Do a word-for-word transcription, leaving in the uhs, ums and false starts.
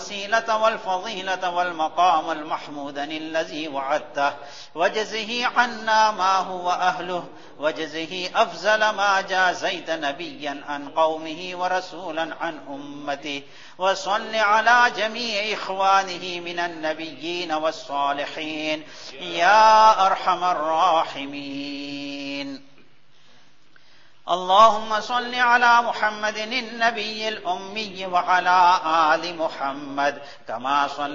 الوسيلة والفضيلة والمقام المحمود الذي وعدته واجزه عنا ما هو أهله واجزه أفضل ما جازيت نبيا عن قومه ورسولا عن أمته وصل على جميع إخوانه من النبيين والصالحين يا أرحم الراحمين. اللهم صل على محمد النبي الأمي وعلى آل محمد كما صلى